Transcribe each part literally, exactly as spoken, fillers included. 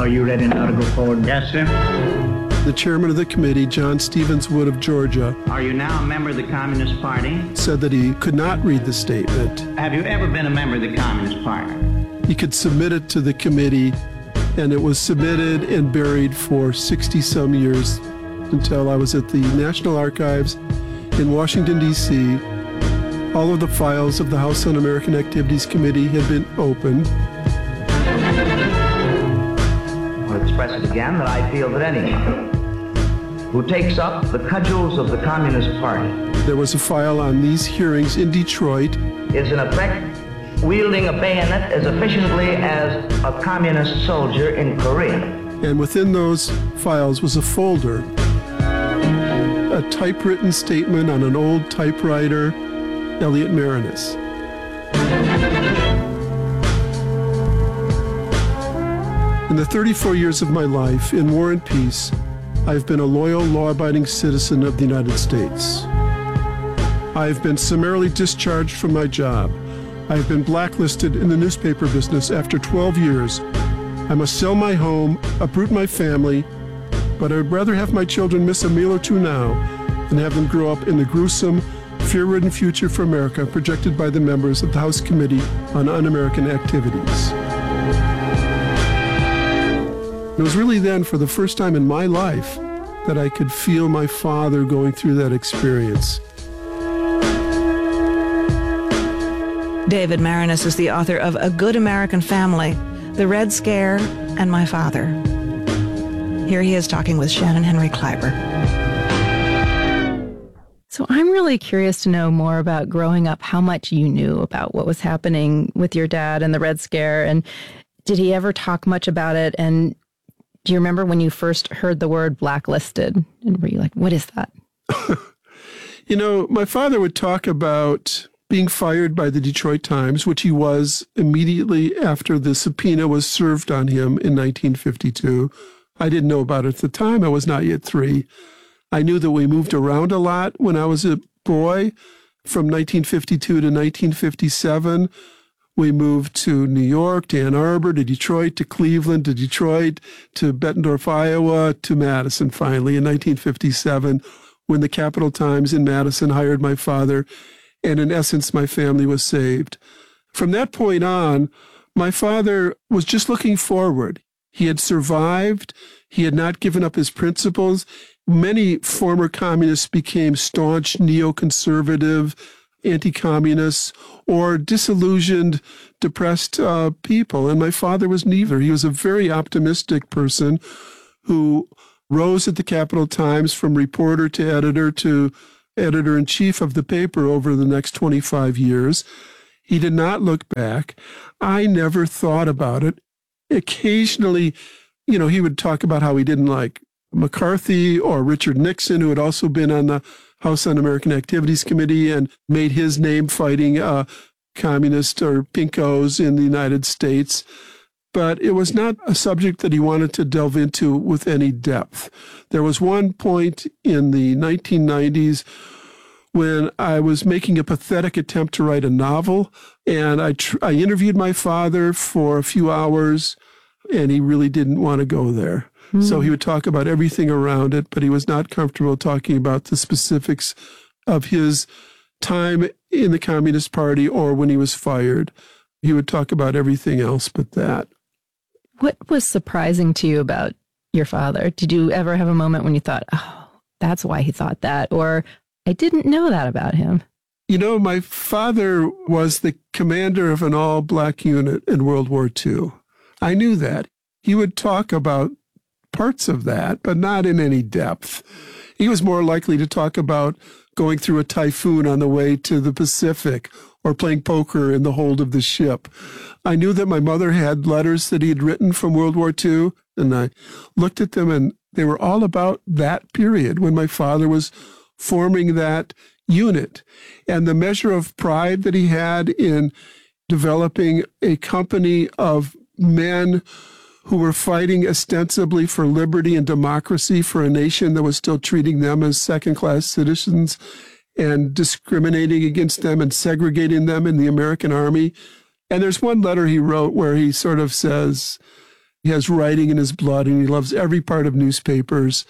Are you ready now to go forward? Yes, sir. The chairman of the committee, John Stevens Wood of Georgia, Are you now a member of the Communist Party? said that he could not read the statement. Have you ever been a member of the Communist Party? He could submit it to the committee, and it was submitted and buried for sixty-some years until I was at the National Archives in Washington, D C All of the files of the House Un-American Activities Committee had been opened. I'll express it again that I feel that anyone who takes up the cudgels of the Communist Party There was a file on these hearings in Detroit. is in effect wielding a bayonet as efficiently as a communist soldier in Korea. And within those files was a folder, a typewritten statement on an old typewriter, Elliot Marinus. In the thirty-four years of my life, in war and peace, I've been a loyal, law-abiding citizen of the United States. I've been summarily discharged from my job. I've been blacklisted in the newspaper business after twelve years. I must sell my home, uproot my family, but I would rather have my children miss a meal or two now than have them grow up in the gruesome, fear-ridden future for America projected by the members of the House Committee on Un-American Activities. It was really then, for the first time in my life, that I could feel my father going through that experience. David Marinus is the author of A Good American Family, The Red Scare, and My Father. Here he is talking with Shannon Henry Kleiber. So I'm really curious to know more about growing up, how much you knew about what was happening with your dad and the Red Scare, and did he ever talk much about it? And do you remember when you first heard the word blacklisted? And were you like, what is that? You know, my father would talk about being fired by the Detroit Times, which he was immediately after the subpoena was served on him in nineteen fifty-two. I didn't know about it at the time. I was not yet three. I knew that we moved around a lot when I was a boy. From nineteen fifty-two to nineteen fifty-seven, we moved to New York, to Ann Arbor, to Detroit, to Cleveland, to Detroit, to Bettendorf, Iowa, to Madison finally in nineteen fifty-seven, when the Capital Times in Madison hired my father, and in essence, my family was saved. From that point on, my father was just looking forward. He had survived. He had not given up his principles. Many former communists became staunch neoconservative, anti-communists, or disillusioned, depressed uh, people. And my father was neither. He was a very optimistic person who rose at the Capital Times from reporter to editor to editor-in-chief of the paper over the next twenty-five years. He did not look back. I never thought about it. Occasionally, you know, he would talk about how he didn't like McCarthy or Richard Nixon, who had also been on the House Un-American Activities Committee and made his name fighting uh, communists or pinkos in the United States. But it was not a subject that he wanted to delve into with any depth. There was one point in the nineteen nineties when I was making a pathetic attempt to write a novel, and I, tr- I interviewed my father for a few hours, and he really didn't want to go there. Mm-hmm. So he would talk about everything around it, but he was not comfortable talking about the specifics of his time in the Communist Party or when he was fired. He would talk about everything else but that. What was surprising to you about your father? Did you ever have a moment when you thought, oh, that's why he thought that? Or I didn't know that about him. You know, my father was the commander of an all-black unit in World War Two. I knew that. He would talk about parts of that, but not in any depth. He was more likely to talk about going through a typhoon on the way to the Pacific or playing poker in the hold of the ship. I knew that my mother had letters that he had written from World War Two, and I looked at them, and they were all about that period when my father was forming that unit. And the measure of pride that he had in developing a company of men who were fighting ostensibly for liberty and democracy for a nation that was still treating them as second-class citizens and discriminating against them and segregating them in the American army. And there's one letter he wrote where he sort of says, He has writing in his blood, and he loves every part of newspapers,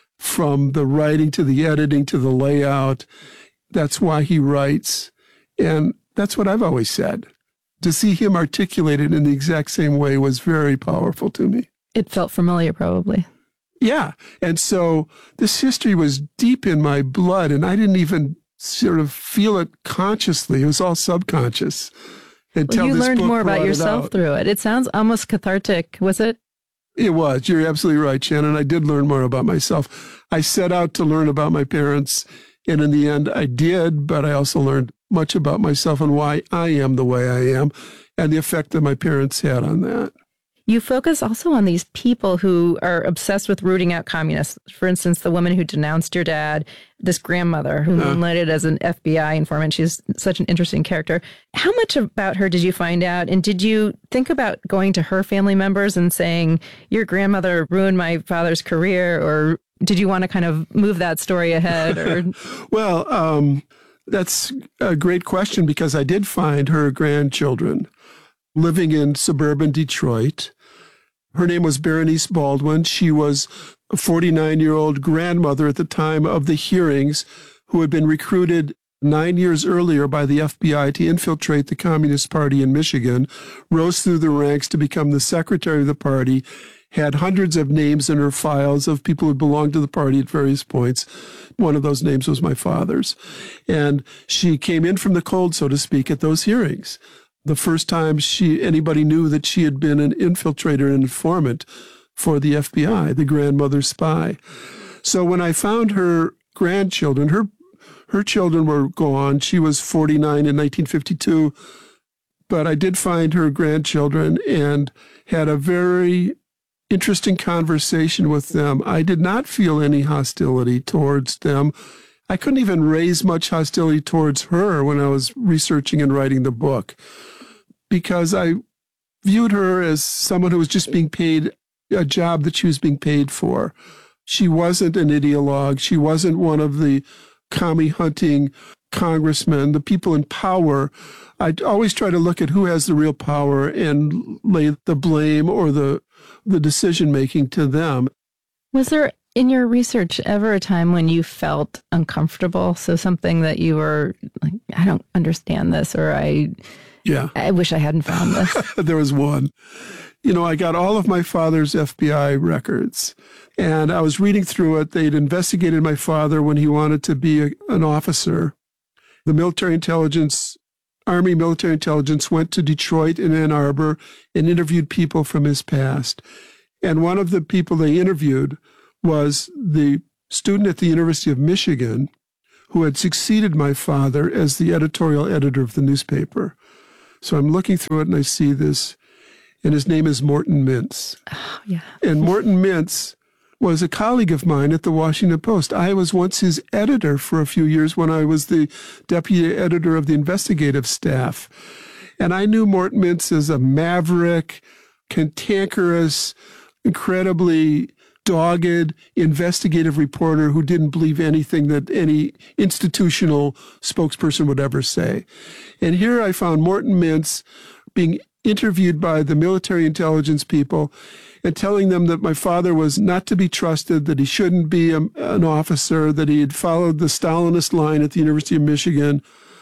from the writing to the editing to the layout. That's why he writes. And that's what I've always said. To see him articulated in the exact same way was very powerful to me. It felt familiar, probably. Yeah. And so this history was deep in my blood, and I didn't even sort of feel it consciously. It was all subconscious. Until Well, you this learned book more about brought it yourself out. through it. It sounds almost cathartic, was it? It was. You're absolutely right, Shannon. I did learn more about myself. I set out to learn about my parents, and in the end, I did, but I also learned much about myself and why I am the way I am, and the effect that my parents had on that. You focus also on these people who are obsessed with rooting out communists. For instance, the woman who denounced your dad, this grandmother who Uh. moonlighted as an F B I informant. She's such an interesting character. How much about her did you find out? And did you think about going to her family members and saying, your grandmother ruined my father's career? Or did you want to kind of move that story ahead? Or Well, um, that's a great question, because I did find her grandchildren living in suburban Detroit. Her name was Berenice Baldwin. She was a forty-nine-year-old grandmother at the time of the hearings, who had been recruited nine years earlier by the F B I to infiltrate the Communist Party in Michigan, rose through the ranks to become the secretary of the party, had hundreds of names in her files of people who belonged to the party at various points. One of those names was my father's. And she came in from the cold, so to speak, at those hearings. The first time she anybody knew that she had been an infiltrator and informant for the F B I, the grandmother spy. So when I found her grandchildren, her her children were gone. She was forty-nine in nineteen fifty-two, but I did find her grandchildren and had a very interesting conversation with them. I did not feel any hostility towards them. I couldn't even raise much hostility towards her when I was researching and writing the book, because I viewed her as someone who was just being paid a job that she was being paid for. She wasn't an ideologue. She wasn't one of the commie hunting congressmen, the people in power. I always try to look at who has the real power and lay the blame or the the decision making to them. was there in your research ever a time when you felt uncomfortable? So something that you were like, I don't understand this, or I, Yeah. I wish I hadn't found this. There was one. You know, I got all of my father's F B I records, and I was reading through it. They'd investigated my father when he wanted to be a, an officer. The military intelligence, Army military intelligence, went to Detroit and Ann Arbor and interviewed people from his past. And one of the people they interviewed was the student at the University of Michigan who had succeeded my father as the editorial editor of the newspaper. So I'm looking through it and I see this, and his name is Morton Mintz. Oh, yeah. And Morton Mintz was a colleague of mine at the Washington Post. I was once his editor for a few years when I was the deputy editor of the investigative staff. And I knew Morton Mintz as a maverick, cantankerous, incredibly dogged investigative reporter who didn't believe anything that any institutional spokesperson would ever say. And here I found Morton Mintz being interviewed by the military intelligence people and telling them that my father was not to be trusted, that he shouldn't be a, an officer, that he had followed the Stalinist line at the University of Michigan.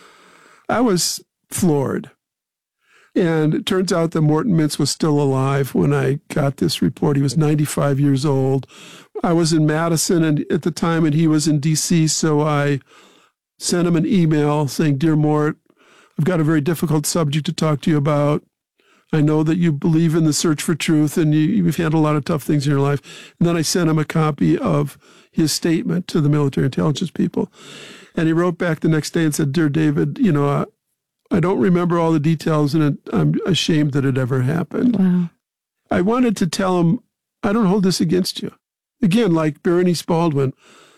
I was floored. And it turns out that Morton Mintz was still alive when I got this report. He was ninety-five years old. I was in Madison and at the time, and he was in D C, so I sent him an email saying, "Dear Mort, I've got a very difficult subject to talk to you about. I know that you believe in the search for truth, and you, you've had a lot of tough things in your life." And then I sent him a copy of his statement to the military intelligence people. And he wrote back the next day and said, "Dear David, you know, I, I don't remember all the details, and it, I'm ashamed that it ever happened." Wow. I wanted to tell him, I don't hold this against you. Again, like Berenice Baldwin,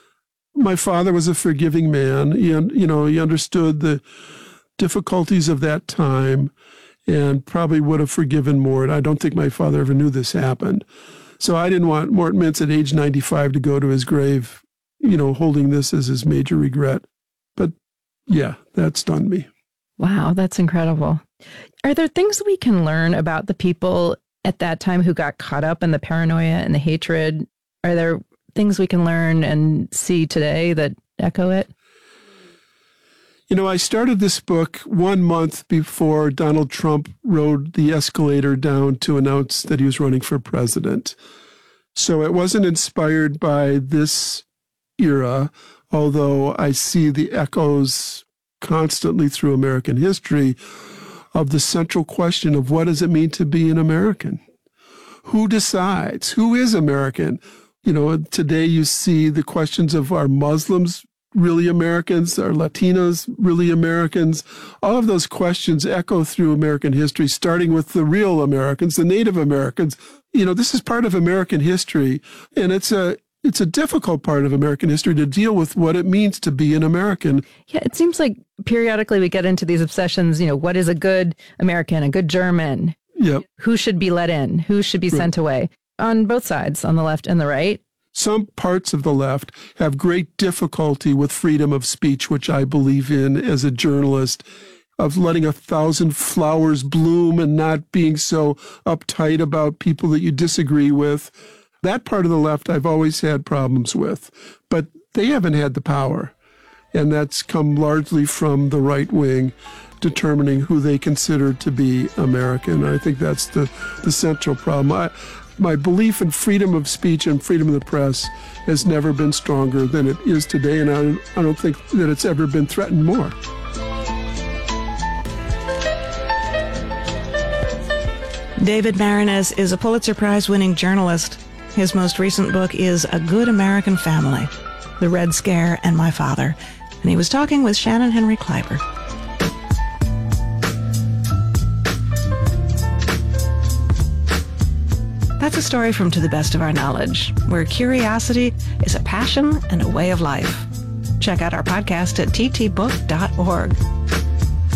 my father was a forgiving man. He, you know, he understood the difficulties of that time and probably would have forgiven Mort. I don't think my father ever knew this happened. So I didn't want Morton Mintz at age ninety-five to go to his grave, you know, holding this as his major regret. But yeah, that stunned me. Wow, that's incredible. Are there things we can learn about the people at that time who got caught up in the paranoia and the hatred? Are there things we can learn and see today that echo it? You know, I started this book one month before Donald Trump rode the escalator down to announce that he was running for president. So it wasn't inspired by this era, although I see the echoes constantly through American history of the central question of what does it mean to be an American? Who decides? Who is American? You know, today you see the questions of, are Muslims really Americans? Are Latinos really Americans? All of those questions echo through American history, starting with the real Americans, the Native Americans. You know, this is part of American history, and it's a it's a difficult part of American history to deal with what it means to be an American. Yeah, it seems like periodically we get into these obsessions, you know, what is a good American, a good German? Yep. Who should be let in? Who should be sent away? On both sides, on the left and the right. Some parts of the left have great difficulty with freedom of speech, which I believe in as a journalist, of letting a thousand flowers bloom and not being so uptight about people that you disagree with. That part of the left I've always had problems with, but they haven't had the power. And that's come largely from the right wing determining who they consider to be American. I think that's the, the central problem. I, my belief in freedom of speech and freedom of the press has never been stronger than it is today, and I, I don't think that it's ever been threatened more. David Maraniss is a Pulitzer Prize-winning journalist. His most recent book is A Good American Family, The Red Scare and My Father. And he was talking with Shannon Henry Kleiber. That's a story from To the Best of Our Knowledge, where curiosity is a passion and a way of life. Check out our podcast at t t book dot org.